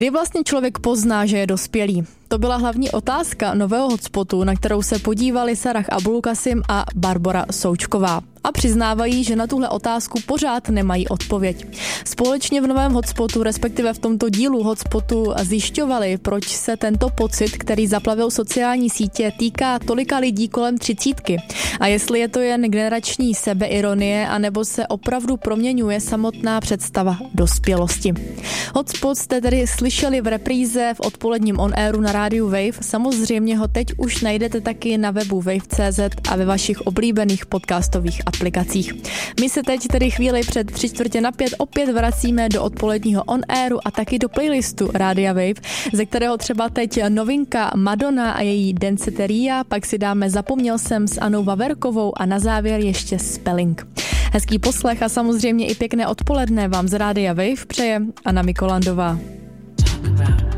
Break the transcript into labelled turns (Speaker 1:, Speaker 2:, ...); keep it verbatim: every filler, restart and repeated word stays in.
Speaker 1: Kdy vlastně člověk pozná, že je dospělý? To byla hlavní otázka nového hotspotu, na kterou se podívali Sarah Abulkasim a Barbora Součková. A přiznávají, že na tuhle otázku pořád nemají odpověď. Společně v novém hotspotu, respektive v tomto dílu hotspotu, zjišťovali, proč se tento pocit, který zaplavil sociální sítě, týká tolika lidí kolem třicítky. A jestli je to jen generační sebeironie, anebo se opravdu proměňuje samotná představa dospělosti. Hotspot jste tedy slyšeli v repríze v odpoledním on-airu na rádiu Wave. Samozřejmě ho teď už najdete taky na webu wave tečka cé zet a ve vašich oblíbených podcastových aplikacích. My se teď tedy chvíli před tři čtvrtě na pět opět vracíme do odpoledního on-airu a taky do playlistu Rádia Wave, ze kterého třeba teď novinka Madonna a její Danceteria, pak si dáme Zapomněl jsem s Anou Vaverkovou a na závěr ještě Spelling. Hezký poslech a samozřejmě i pěkné odpoledne vám z Rádia Wave přeje Anna Mikolandová.